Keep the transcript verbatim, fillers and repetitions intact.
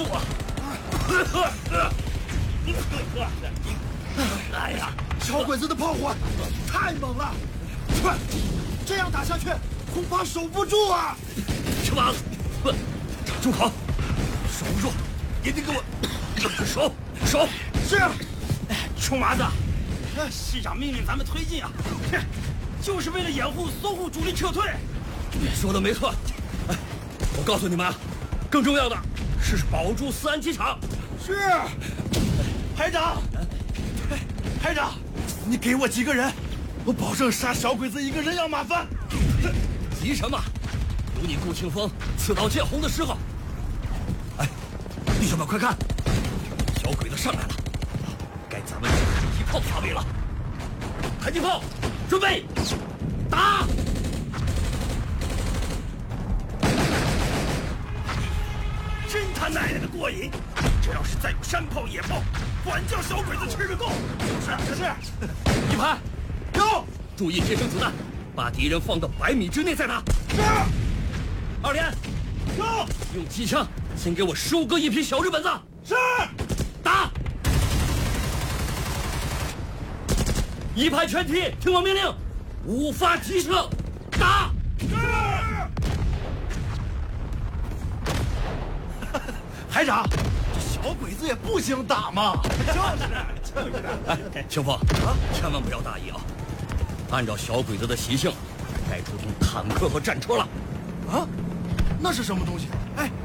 动啊！哎呀， 小鬼子的炮火太猛了，快，这样打下去恐怕守不住啊！ 吃麻子，不，住口！守不住，也得给我守守。 是。 臭麻子，市长命令咱们推进啊，就是为了掩护淞沪主力撤退。 说的没错。哎，我告诉你们啊，更重要的是保住四安机场。 是。 排长，排长，你给我几个人，我保证杀小鬼子一个人仰马翻。 急什么？有你顾庆峰刺刀见红的时候。哎，弟兄们快看，小鬼子上来了，该咱们海击炮发威了。迫击炮准备打！ 真他奶奶的过瘾！这要是再有山炮野炮，管叫小鬼子吃个够。是是。 一排有， 注意接生子弹，把敌人放到百米之内再打。 是。 二连有， 用机枪先给我收割一批小日本子。 是。 打！一排全体听我命令，五发急射，打！ 是。排长，这小鬼子也不兴打嘛。就是，就是。 哎，庆峰啊，千万不要大意啊！按照小鬼子的习性，该出动坦克和战车了。 啊，那是什么东西？ 哎，